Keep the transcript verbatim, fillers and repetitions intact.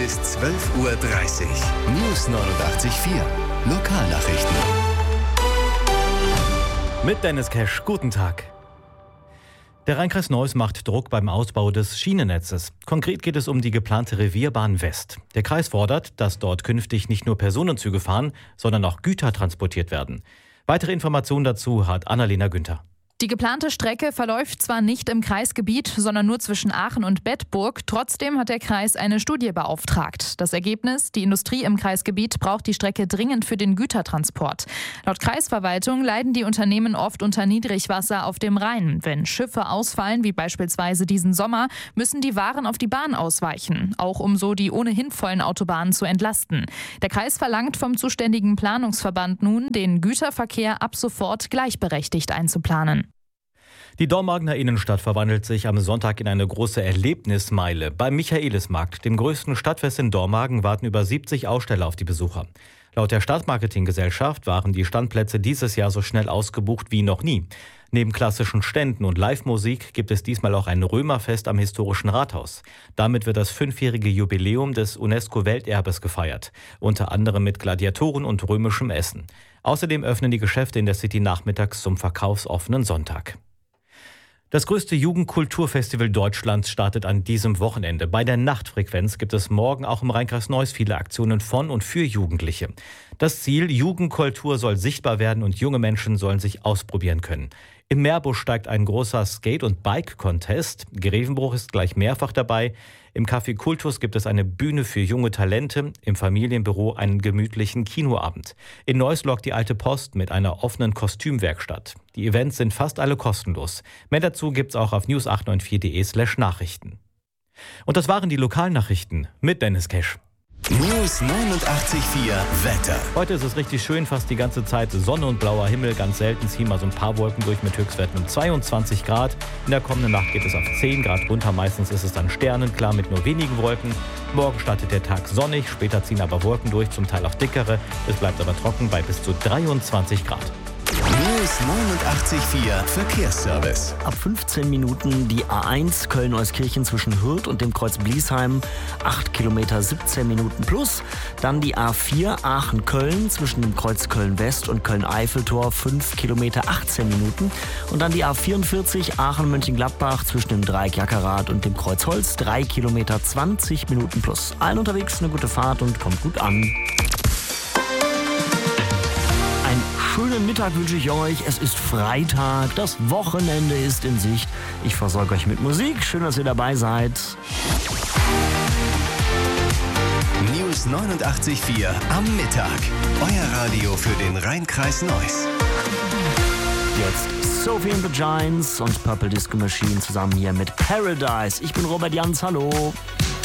ist zwölf Uhr dreißig. News neunundachtzig Komma vier. Lokalnachrichten. Mit Dennis Cash, guten Tag. Der Rheinkreis Neuss macht Druck beim Ausbau des Schienennetzes. Konkret geht es um die geplante Revierbahn West. Der Kreis fordert, dass dort künftig nicht nur Personenzüge fahren, sondern auch Güter transportiert werden. Weitere Informationen dazu hat Annalena Günther. Die geplante Strecke verläuft zwar nicht im Kreisgebiet, sondern nur zwischen Aachen und Bedburg. Trotzdem hat der Kreis eine Studie beauftragt. Das Ergebnis: Die Industrie im Kreisgebiet braucht die Strecke dringend für den Gütertransport. Laut Kreisverwaltung leiden die Unternehmen oft unter Niedrigwasser auf dem Rhein. Wenn Schiffe ausfallen, wie beispielsweise diesen Sommer, müssen die Waren auf die Bahn ausweichen, auch um so die ohnehin vollen Autobahnen zu entlasten. Der Kreis verlangt vom zuständigen Planungsverband nun, den Güterverkehr ab sofort gleichberechtigt einzuplanen. Die Dormagener Innenstadt verwandelt sich am Sonntag in eine große Erlebnismeile. Beim Michaelismarkt, dem größten Stadtfest in Dormagen, warten über siebzig Aussteller auf die Besucher. Laut der Stadtmarketinggesellschaft waren die Standplätze dieses Jahr so schnell ausgebucht wie noch nie. Neben klassischen Ständen und Live-Musik gibt es diesmal auch ein Römerfest am historischen Rathaus. Damit wird das fünfjährige Jubiläum des UNESCO-Welterbes gefeiert, unter anderem mit Gladiatoren und römischem Essen. Außerdem öffnen die Geschäfte in der City nachmittags zum verkaufsoffenen Sonntag. Das größte Jugendkulturfestival Deutschlands startet an diesem Wochenende. Bei der Nachtfrequenz gibt es morgen auch im Rheinkreis Neuss viele Aktionen von und für Jugendliche. Das Ziel: Jugendkultur soll sichtbar werden und junge Menschen sollen sich ausprobieren können. Im Meerbusch steigt ein großer Skate- und Bike-Contest. Grevenbruch ist gleich mehrfach dabei. Im Café Kultus gibt es eine Bühne für junge Talente. Im Familienbüro einen gemütlichen Kinoabend. In Neuss lockt die Alte Post mit einer offenen Kostümwerkstatt. Die Events sind fast alle kostenlos. Mehr dazu gibt's auch auf news acht neun vier punkt de slash Nachrichten. Und das waren die Lokalnachrichten mit Dennis Cash. News neunundachtzig Komma vier Wetter. Heute ist es richtig schön, fast die ganze Zeit Sonne und blauer Himmel. Ganz selten ziehen mal so ein paar Wolken durch mit Höchstwerten um zweiundzwanzig Grad. In der kommenden Nacht geht es auf zehn Grad runter. Meistens ist es dann sternenklar mit nur wenigen Wolken. Morgen startet der Tag sonnig, später ziehen aber Wolken durch, zum Teil auch dickere. Es bleibt aber trocken bei bis zu dreiundzwanzig Grad. News neunundachtzig Komma vier Verkehrsservice. Ab fünfzehn Minuten die A eins Köln-Euskirchen zwischen Hürth und dem Kreuz Bliesheim, acht Kilometer siebzehn Minuten plus. Dann die A vier Aachen-Köln zwischen dem Kreuz Köln-West und Köln-Eiffeltor, fünf Kilometer achtzehn Minuten. Und dann die A vierundvierzig Aachen-Mönchengladbach zwischen dem Dreieck Jackerath und dem Kreuz Holz, drei Kilometer zwanzig Minuten plus. Allen unterwegs eine gute Fahrt und kommt gut an. Schönen Mittag wünsche ich euch. Es ist Freitag, das Wochenende ist in Sicht. Ich versorge euch mit Musik. Schön, dass ihr dabei seid. News neunundachtzig Komma vier am Mittag. Euer Radio für den Rheinkreis Neuss. Jetzt Sophie and the Giants und Purple Disco Machine zusammen hier mit Paradise. Ich bin Robert Jans, hallo.